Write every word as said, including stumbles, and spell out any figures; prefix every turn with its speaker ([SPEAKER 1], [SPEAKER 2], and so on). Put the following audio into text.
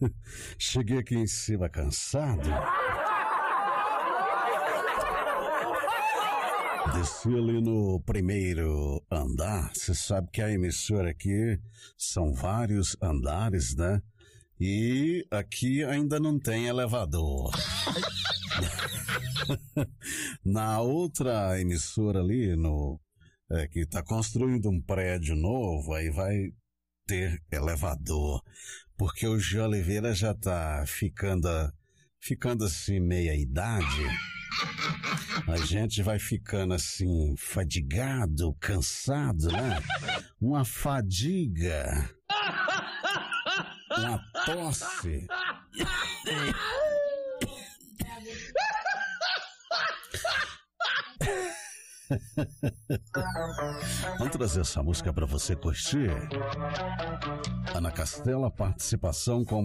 [SPEAKER 1] Cheguei aqui em cima cansado. Desci ali no primeiro andar. Você sabe que a emissora aqui são vários andares, né? E aqui ainda não tem elevador. Na outra emissora ali, no, é, que está construindo um prédio novo, aí vai ter elevador. Porque o Gê Oliveira já está ficando, ficando assim meia idade. A gente vai ficando assim, fadigado, cansado, né? Uma fadiga. Uma tosse. Vamos trazer essa música pra você curtir. Ana Castela, participação com